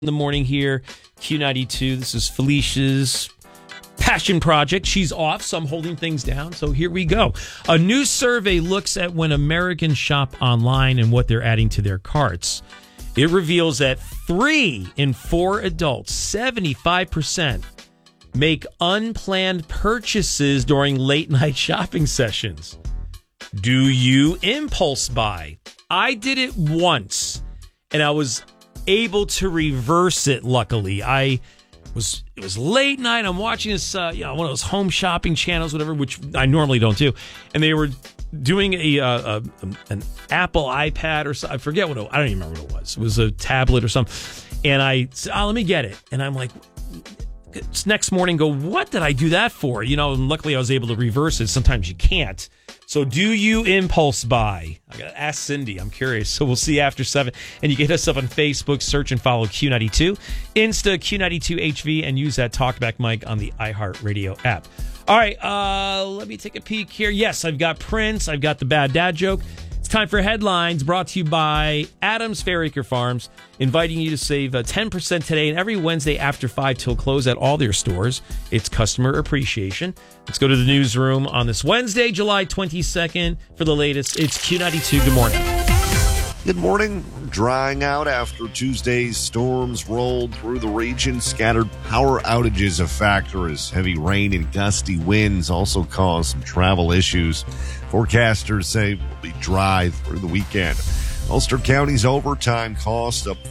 in the morning here, Q92. This is Felicia's passion project. She's off, so I'm holding things down. So here we go. A new survey looks at when Americans shop online and what they're adding to their carts. It reveals that 3 in 4 adults, 75%, make unplanned purchases during late night shopping sessions. Do you impulse buy? I did it once, and I was able to reverse it. Luckily, it was late night. I'm watching this, one of those home shopping channels, whatever, which I normally don't do, and they were doing an Apple iPad or something. I forget what I don't even remember what it was. It was a tablet or something, and I said, let me get it, and I'm like, next morning, what did I do that for? And luckily I was able to reverse it. Sometimes you can't. So do you impulse buy? I got to ask Cindy. I'm curious. So we'll see after 7. And you can hit us up on Facebook, search and follow Q92, Insta Q92HV, and use that talkback mic on the iHeartRadio app. All right, let me take a peek here. Yes, I've got Prince. I've got the bad dad joke. It's time for headlines, brought to you by Adams Fairacre Farms, inviting you to save 10% today and every Wednesday after 5 till close at all their stores. It's customer appreciation. Let's go to the newsroom on this Wednesday, July 22nd. For the latest, it's Q92. Good morning. Good morning. Drying out after Tuesday's storms rolled through the region. Scattered power outages a factor as heavy rain and gusty winds also caused some travel issues. Forecasters say it will be dry through the weekend. Ulster County's overtime cost up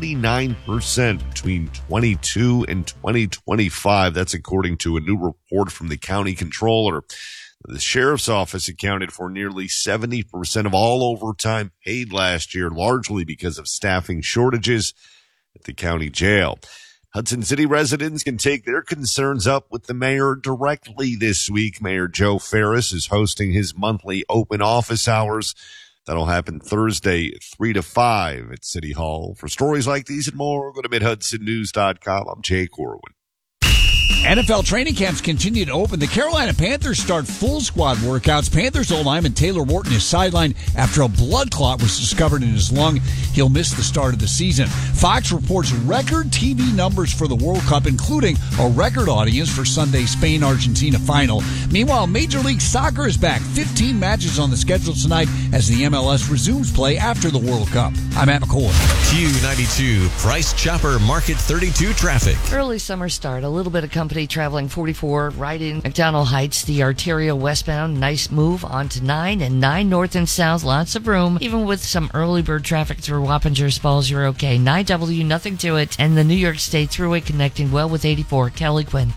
49% between 22 and 2025. That's according to a new report from the county controller. The sheriff's office accounted for nearly 70% of all overtime paid last year, largely because of staffing shortages at the county jail. Hudson City residents can take their concerns up with the mayor directly this week. Mayor Joe Ferris is hosting his monthly open office hours. That'll happen Thursday, 3 to 5 at City Hall. For stories like these and more, go to MidHudsonNews.com. I'm Jay Corwin. NFL training camps continue to open. The Carolina Panthers start full squad workouts. Panthers O-lineman Taylor Wharton is sidelined after a blood clot was discovered in his lung. He'll miss the start of the season. Fox reports record TV numbers for the World Cup, including a record audience for Sunday's Spain-Argentina final. Meanwhile, Major League Soccer is back. 15 matches on the schedule tonight as the MLS resumes play after the World Cup. I'm Matt McCoy. Q92 Price Chopper Market 32 traffic. Early summer start. A little bit of company traveling 44 right in McDonald Heights, the arterial westbound. Nice move onto 9 and 9 north and south. Lots of room. Even with some early bird traffic through Wappingers Falls, you're okay. 9W, nothing to it. And the New York State Thruway connecting well with 84. Kelly Quinn.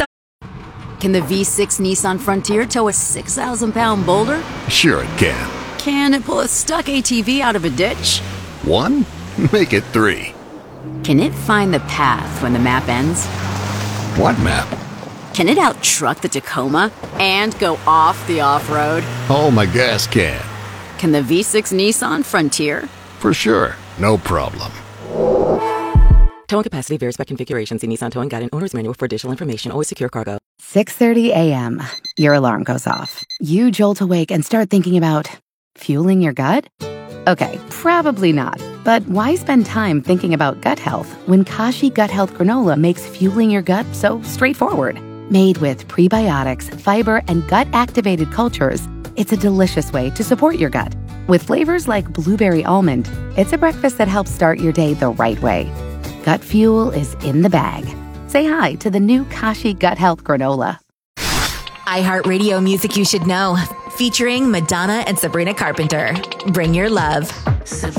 Can the V6 Nissan Frontier tow a 6,000-pound boulder? Sure it can. Can it pull a stuck ATV out of a ditch? 1? Make it 3. Can it find the path when the map ends? What map? Can it out-truck the Tacoma and go off the off-road? Oh, my gas can. Can the V6 Nissan Frontier? For sure. No problem. Towing capacity varies by configuration. See Nissan Towing Guide and Owner's Manual for additional information. Always secure cargo. 6:30 a.m. Your alarm goes off. You jolt awake and start thinking about fueling your gut? Okay, probably not. But why spend time thinking about gut health when Kashi Gut Health Granola makes fueling your gut so straightforward? Made with prebiotics, fiber, and gut-activated cultures, it's a delicious way to support your gut. With flavors like blueberry almond, it's a breakfast that helps start your day the right way. Gut fuel is in the bag. Say hi to the new Kashi Gut Health Granola. iHeartRadio music you should know. Featuring Madonna and Sabrina Carpenter. Bring your love.